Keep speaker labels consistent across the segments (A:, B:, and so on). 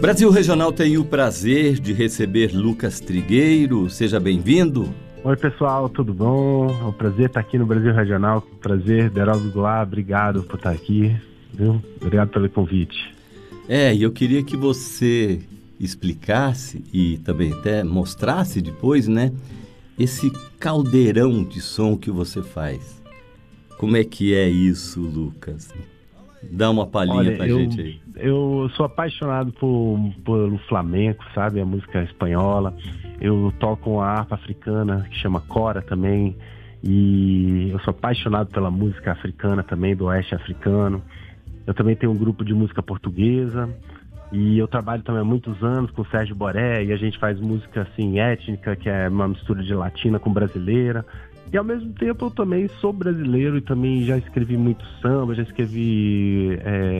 A: Brasil Regional tem o prazer de receber Lucas Trigueiro. Seja bem-vindo.
B: Oi, pessoal, tudo bom? É um prazer estar aqui no Brasil Regional. Prazer, Deraldo Goulart, obrigado por estar aqui, viu? Obrigado pelo convite.
A: E eu queria que você explicasse e também até mostrasse depois, né, esse caldeirão de som que você faz. Como é que é isso, Lucas? Dá uma palhinha pra gente aí.
B: Eu sou apaixonado pelo flamenco, sabe? A música espanhola. Eu toco a harpa africana, que chama cora também. E eu sou apaixonado pela música africana também, do oeste africano. Eu também tenho um grupo de música portuguesa. E eu trabalho também há muitos anos com o Sérgio Boré. E a gente faz música assim, étnica, que é uma mistura de latina com brasileira. E ao mesmo tempo eu também sou brasileiro e também já escrevi muito samba, já escrevi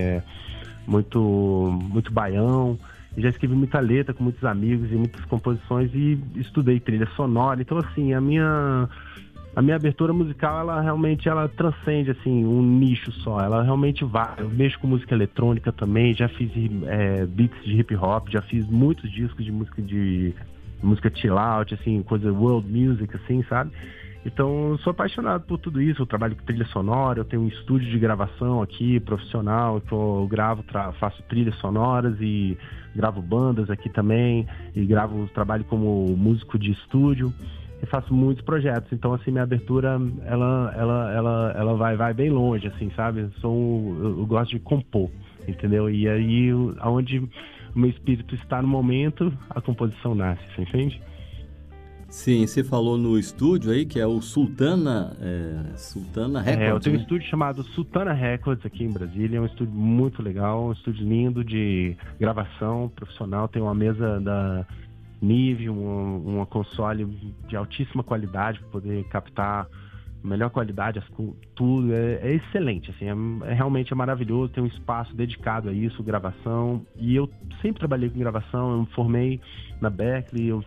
B: muito baião, e já escrevi muita letra com muitos amigos e muitas composições e estudei trilha sonora. Então assim, a minha abertura musical, ela realmente transcende assim, um nicho só, ela realmente vai. Eu mexo com música eletrônica também, já fiz beats de hip hop, já fiz muitos discos de música chill out, assim, coisa world music, assim, sabe? Então, eu sou apaixonado por tudo isso. Eu trabalho com trilha sonora, eu tenho um estúdio de gravação aqui, profissional, que eu gravo, faço trilhas sonoras e gravo bandas aqui também, e trabalho como músico de estúdio, e faço muitos projetos. Então, assim, minha abertura, ela vai bem longe, assim, sabe? Eu gosto de compor, entendeu? E aí, aonde o meu espírito está no momento, a composição nasce, você entende?
A: Sim, você falou no estúdio aí, que é o Sultana Records.
B: Eu tenho um estúdio chamado Sultana Records aqui em Brasília. É um estúdio muito legal, um estúdio lindo de gravação profissional. Tem uma mesa da Nive, uma console de altíssima qualidade para poder captar a melhor qualidade, tudo. É excelente, assim, realmente é maravilhoso. Tem um espaço dedicado a isso, gravação. E eu sempre trabalhei com gravação. Eu me formei na Berklee, eu